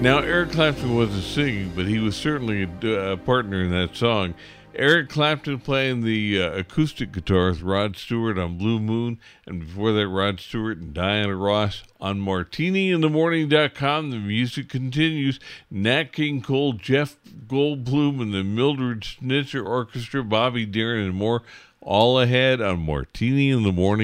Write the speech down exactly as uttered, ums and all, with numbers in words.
Now, Eric Clapton wasn't singing, but he was certainly a, a partner in that song. Eric Clapton playing the uh, acoustic guitar with Rod Stewart on Blue Moon, and before that, Rod Stewart and Diana Ross on Martini In The Morning dot com. The music continues. Nat King Cole, Jeff Goldblum, and the Mildred Schnitzer Orchestra, Bobby Darin, and more, all ahead on Martini In The Morning.